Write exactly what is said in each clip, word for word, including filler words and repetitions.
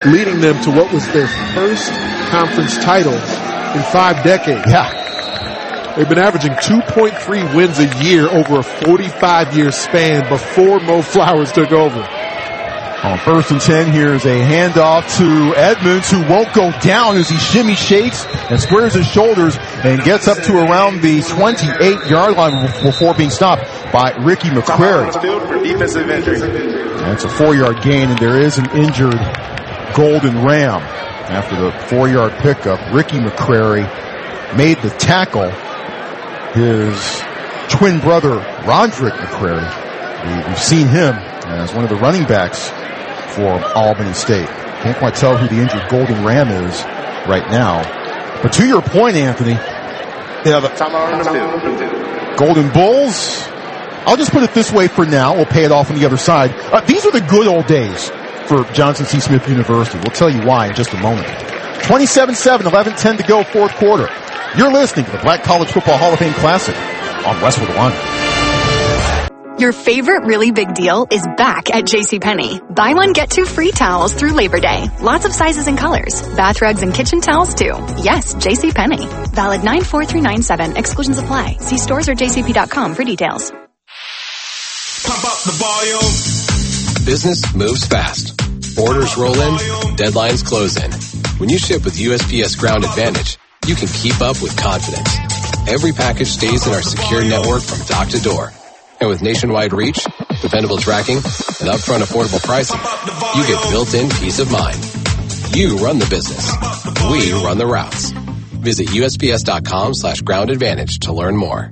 leading them to what was their first conference title in five decades. Yeah. They've been averaging two point three wins a year over a forty-five year span before Mo Flowers took over. On first and ten, here's a handoff to Edmonds, who won't go down as he shimmy shakes and squares his shoulders and gets up to around the twenty-eight yard line before being stopped by Ricky McQuarrie. That's a four yard gain, and there is an injured Golden Ram. After the four yard pickup, Ricky McQuarrie made the tackle. His twin brother, Roderick McQuarrie, we've seen him as one of the running backs for Albany State. Can't quite tell who the injured Golden Ram is right now. But to your point, Anthony, yeah, the Golden Bulls, I'll just put it this way for now. We'll pay it off on the other side. Uh, these are the good old days for Johnson C. Smith University. We'll tell you why in just a moment. twenty-seven seven, eleven ten to go, fourth quarter. You're listening to the Black College Football Hall of Fame Classic on Westwood One. Your favorite really big deal is back at JCPenney. Buy one, get two free towels through Labor Day. Lots of sizes and colors. Bath rugs and kitchen towels too. Yes, JCPenney. Valid nine four through nine seven. Exclusions apply. See stores or j c p dot com for details. Pump up the volume. Business moves fast. Orders roll in, deadlines close in. When you ship with U S P S Ground Advantage, you can keep up with confidence. Every package stays in our secure network from dock to door. And with nationwide reach, dependable tracking, and upfront affordable pricing, you get built-in peace of mind. You run the business. We run the routes. Visit U S P S dot com slash ground advantage to learn more.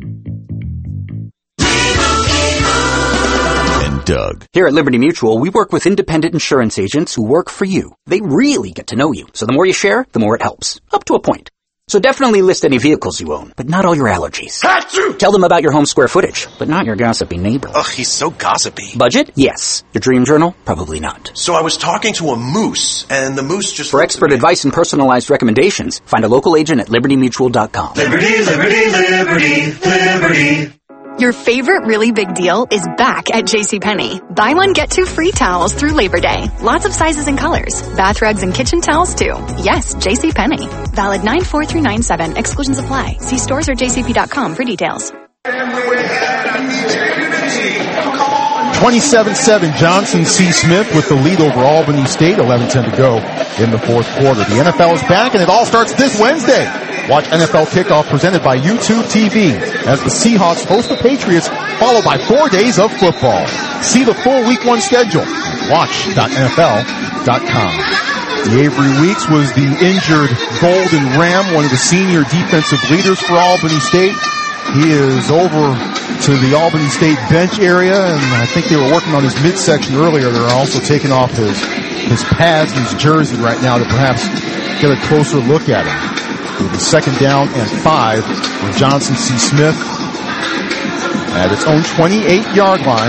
And Doug. Here at Liberty Mutual, we work with independent insurance agents who work for you. They really get to know you. So the more you share, the more it helps. Up to a point. So definitely list any vehicles you own, but not all your allergies. Achoo! Tell them about your home square footage, but not your gossipy neighbor. Ugh, he's so gossipy. Budget? Yes. Your dream journal? Probably not. So I was talking to a moose, and the moose just... For expert advice and personalized recommendations, find a local agent at liberty mutual dot com. Liberty, liberty, liberty, liberty. Your favorite really big deal is back at JCPenney. Buy one, get two free towels through Labor Day. Lots of sizes and colors. Bath rugs and kitchen towels too. Yes, JCPenney. Valid nine four through nine seven. Exclusions apply. See stores or j c p dot com for details. twenty-seven seven, Johnson C. Smith with the lead over Albany State. eleven ten to go in the fourth quarter. The N F L is back, and it all starts this Wednesday. Watch N F L Kickoff presented by YouTube T V as the Seahawks host the Patriots, followed by four days of football. See the full week one schedule. watch dot n f l dot com. Avery Weeks was the injured Golden Ram, one of the senior defensive leaders for Albany State. He is over to the Albany State bench area, and I think they were working on his midsection earlier. They're also taking off his, his pads and his jersey right now to perhaps get a closer look at him. It'll be second down and five for Johnson C. Smith at its own twenty-eight yard line.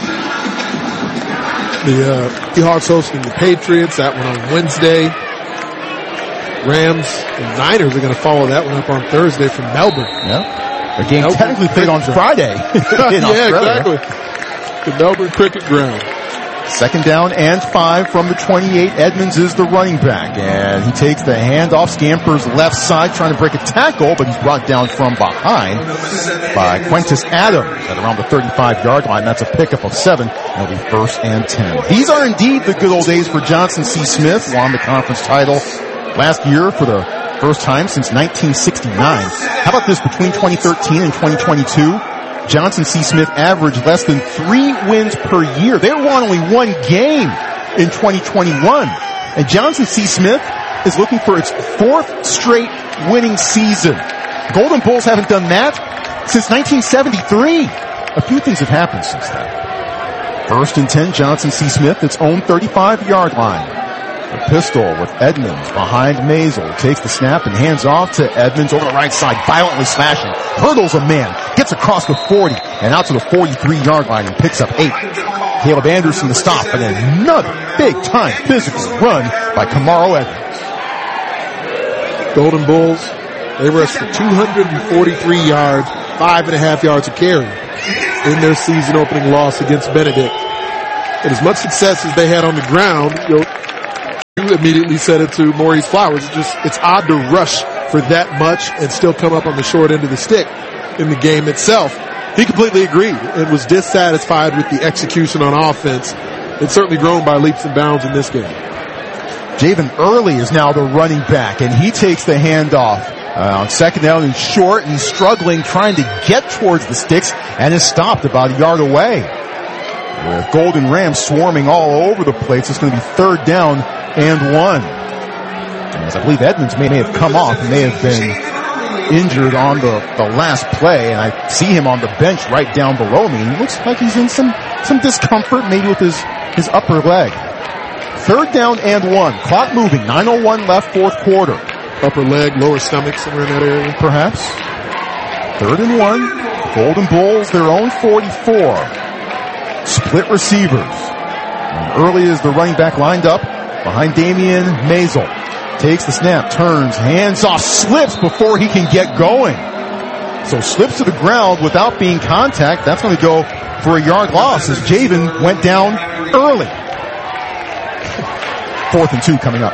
The uh, Seahawks hosting the Patriots, that one on Wednesday. Rams and Niners are going to follow that one up on Thursday from Melbourne. Yeah. The game Melbourne technically played on Friday in yeah, Australia. Exactly. The Melbourne Cricket Ground. Second down and five from the twenty-eight. Edmonds is the running back, and he takes the handoff, scampers left side, trying to break a tackle, but he's brought down from behind by Quintus Adams at around the thirty-five yard line. That's a pickup of seven. It'll be first and ten. These are indeed the good old days for Johnson C. Smith, won the conference title last year for the first time since nineteen sixty-nine. How about this, between twenty thirteen and twenty twenty-two? Johnson C. Smith averaged less than three wins per year. They won only one game in twenty twenty-one. And Johnson C. Smith is looking for its fourth straight winning season. Golden Bulls haven't done that since nineteen seventy-three. A few things have happened since then. First and ten, Johnson C. Smith, its own thirty-five yard line. A pistol with Edmonds behind Maisel. Takes the snap and hands off to Edmonds over the right side, violently slashing. Hurdles a man, gets across the forty and out to the forty-three yard line and picks up eight. Caleb Anderson to stop, and another big-time physical run by Kamaro Edmonds. Golden Bulls, they rushed for two hundred forty-three yards, five and a half yards a carry in their season-opening loss against Benedict. And as much success as they had on the ground, you'll immediately said it to Maurice Flowers. It's just, it's odd to rush for that much and still come up on the short end of the stick in the game itself. He completely agreed and was dissatisfied with the execution on offense. It's certainly grown by leaps and bounds in this game. Javen Early is now the running back, and he takes the handoff uh, on second down and short, and he's struggling, trying to get towards the sticks, and is stopped about a yard away. With Golden Rams swarming all over the place, it's going to be third down and one. As I believe Edmonds may, may have come off, may have been injured on the, the last play, and I see him on the bench right down below me, and he looks like he's in some, some discomfort, maybe with his, his upper leg. Third down and one. Clock moving. nine oh one left, fourth quarter. Upper leg, lower stomach, somewhere in that area. Perhaps. Third and one. Golden Bulls, their own forty-four. Split receivers. And Early is the running back lined up behind Damian Mazel. Takes the snap, turns, hands off, slips before he can get going. So slips to the ground without being contact. That's going to go for a yard loss as Javen went down early. Fourth and two coming up.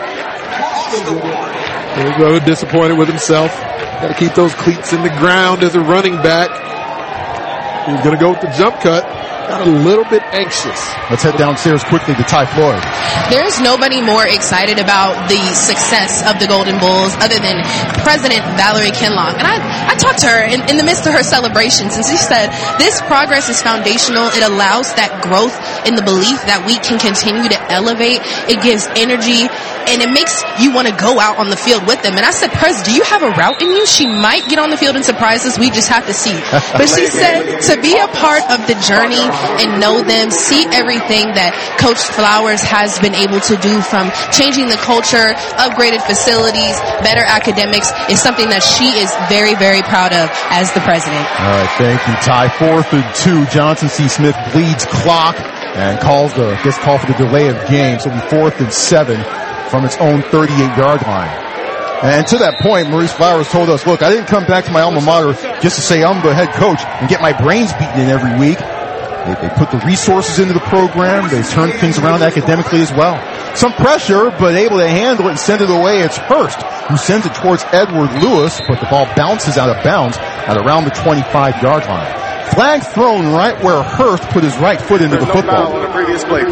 Rather disappointed with himself. Got to keep those cleats in the ground as a running back. He's going to go with the jump cut. Got a little bit anxious. Let's head downstairs quickly to Ty Floyd. There's nobody more excited about the success of the Golden Bulls other than President Valerie Kinloch. And I, I talked to her in, in the midst of her celebrations, and she said, this progress is foundational. It allows that growth in the belief that we can continue to elevate. It gives energy, and it makes you want to go out on the field with them. And I said, Prez, do you have a route in you? She might get on the field and surprise us. We just have to see. But she said to be a part of the journey and know them, see everything that Coach Flowers has been able to do, from changing the culture, upgraded facilities, better academics, is something that she is very, very proud of as the president. All right, thank you, Ty. Fourth and two. Johnson C. Smith bleeds clock and calls the, gets called for the delay of game. So it'll be fourth and seven from its own thirty-eight yard line. And to that point, Maurice Flowers told us, look, I didn't come back to my alma mater just to say I'm the head coach and get my brains beaten in every week. They, they put the resources into the program. They turned things around academically as well. Some pressure, but able to handle it and send it away. It's Hurst who sends it towards Edward Lewis, but the ball bounces out of bounds at around the twenty-five yard line. Flag thrown right where Hurst put his right foot into the football. On the previous play.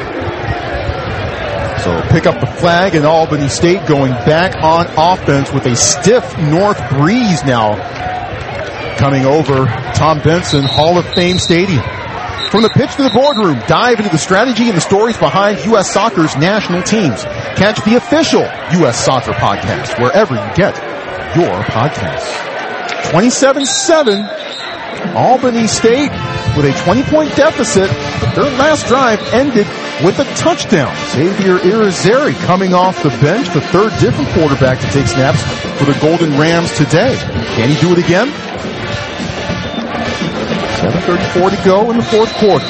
So pick up the flag, and Albany State going back on offense with a stiff north breeze now coming over Tom Benson Hall of Fame Stadium. From the pitch to the boardroom, dive into the strategy and the stories behind U S Soccer's national teams. Catch the official U S Soccer podcast wherever you get your podcasts. twenty-seven seven, Albany State with a twenty-point deficit. Their last drive ended with a touchdown. Xavier Irizarry coming off the bench, the third different quarterback to take snaps for the Golden Rams today. Can he do it again? seven thirty-four to go in the fourth quarter.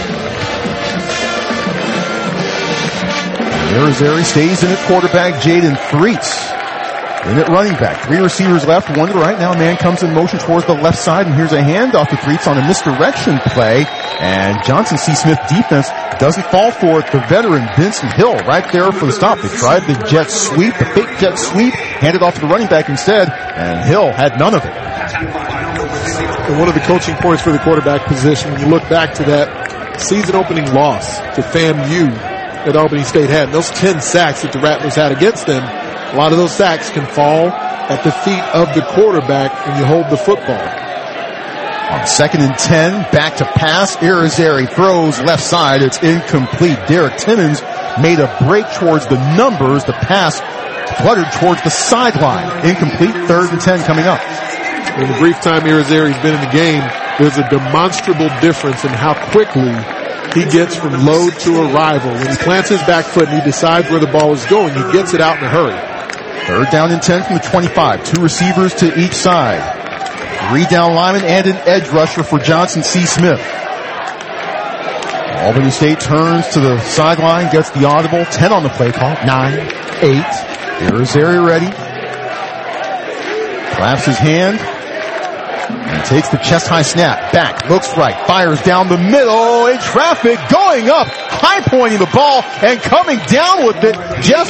Irizarry stays in at quarterback. Jaden Freets in at running back. Three receivers left, one to the right. Now a man comes in motion towards the left side, and here's a handoff to Freets on a misdirection play. And Johnson C. Smith defense doesn't fall for it. The veteran Vincent Hill right there for the stop. They tried the jet sweep, the fake jet sweep, handed off to the running back instead, and Hill had none of it. And one of the coaching points for the quarterback position, when you look back to that season opening loss to FAMU that Albany State had, and those ten sacks that the Rattlers had against them, a lot of those sacks can fall at the feet of the quarterback when you hold the football. On second and ten, back to pass. Irizarry throws left side. It's incomplete. Derek Timmons made a break towards the numbers. The pass fluttered towards the sideline. Incomplete. Third and ten coming up. In the brief time Irizarry's been in the game, there's a demonstrable difference in how quickly he gets from load to arrival. When he plants his back foot and he decides where the ball is going, he gets it out in a hurry. Third down and ten from the twenty-five. Two receivers to each side. Three down linemen and an edge rusher for Johnson C. Smith. Albany State turns to the sideline, gets the audible. Ten on the play call. Nine, eight. Irizarry ready. Claps his hand. And takes the chest-high snap. Back, looks right, fires down the middle in traffic, going up, high-pointing the ball, and coming down with it just